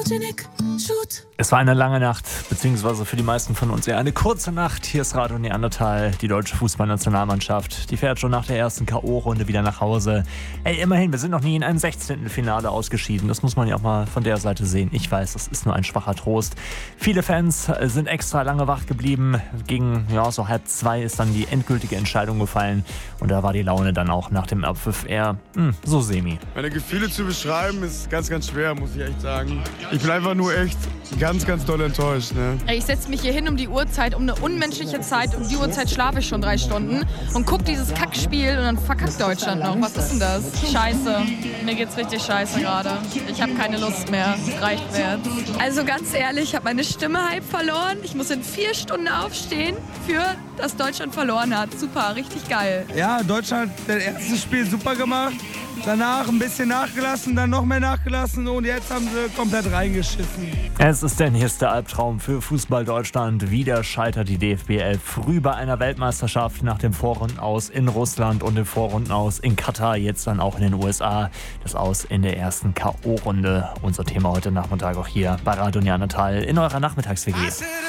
Es war eine lange Nacht, beziehungsweise für die meisten von uns eher eine kurze Nacht. Hier ist Radio Neandertal, die deutsche Fußballnationalmannschaft. Die fährt schon nach der ersten K.O.-Runde wieder nach Hause. Immerhin, wir sind noch nie in einem 16. Finale ausgeschieden. Das muss man ja auch mal von der Seite sehen. Ich weiß, das ist nur ein schwacher Trost. Viele Fans sind extra lange wach geblieben. Gegen so 1:30 ist dann die endgültige Entscheidung gefallen. Und da war die Laune dann auch nach dem Abpfiff eher so semi. Meine Gefühle zu beschreiben ist ganz, ganz schwer, muss ich echt sagen. Ich bin einfach nur echt ganz, ganz doll enttäuscht. Ne? Ich setze mich hier hin um die Uhrzeit, um eine unmenschliche Zeit. Um die Uhrzeit schlafe ich schon 3 Stunden und gucke dieses Kackspiel und dann verkackt Deutschland noch. Was ist denn das? Scheiße. Mir geht's richtig scheiße gerade. Ich habe keine Lust mehr. Es reicht mir jetzt. Also ganz ehrlich, ich habe meine Stimme halb verloren. Ich muss in 4 Stunden aufstehen, für dass Deutschland verloren hat. Super, richtig geil. Ja, Deutschland hat das erste Spiel super gemacht. Danach ein bisschen nachgelassen, dann noch mehr nachgelassen und jetzt haben sie komplett reingeschissen. Es ist der nächste Albtraum für Fußball Deutschland. Wieder scheitert die DFB 11 früh bei einer Weltmeisterschaft nach dem Vorrundenaus in Russland und dem Vorrundenaus in Katar, jetzt dann auch in den USA. Das Aus in der ersten K.O.-Runde. Unser Thema heute Nachmittag auch hier bei Radio Neandertal in eurer Nachmittags-WG.